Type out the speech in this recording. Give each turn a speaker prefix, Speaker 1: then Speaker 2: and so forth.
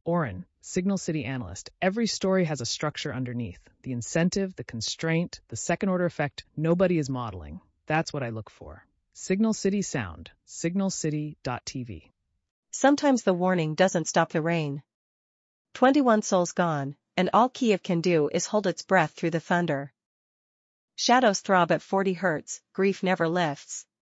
Speaker 1: Oren, Signal City analyst. Every story has a structure underneath. The incentive, the constraint, the second-order effect nobody is modeling. That's what I look for. Signal City Sound, signalcity.tv.
Speaker 2: Sometimes the warning doesn't stop the rain. 21 souls gone, and all Kiev can do is hold its breath through the thunder. Shadows throb at 40 hertz, grief never lifts.